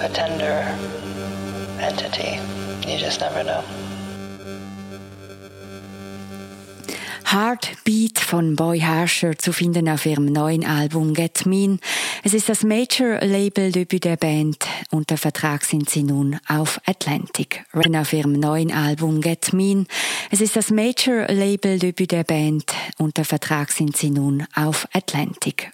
a tender entity. You just never know. Heartbeat von Boy Harsher zu finden auf ihrem neuen Album Get Mean. Es ist das Major-Label-Debüt der Band. Unter Vertrag sind sie nun auf Atlantic. Auf ihrem neuen Album Get Mean. Es ist das Major-Label-Debüt der Band. Unter Vertrag sind sie nun auf Atlantic